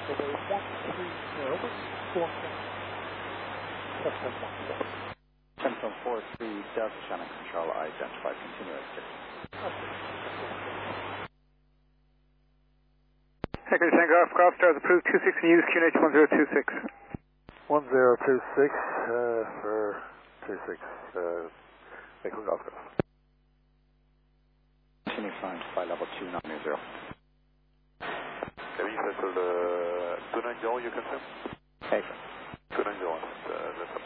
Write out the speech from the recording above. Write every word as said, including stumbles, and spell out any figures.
runway one three zero, four seven. That's one one six. ten from four three Delta Channel Control, identified, continue at six. Hickory Tango Alpha Golf Stars approved two six and use Q N H one zero two six. one zero two six uh, for two six, uh, Hickory Golf Golf. Continue flying to flight level two nine zero. Camille, c'est sur le two nine zero, you confirm? Hey. two nine zero, uh, that's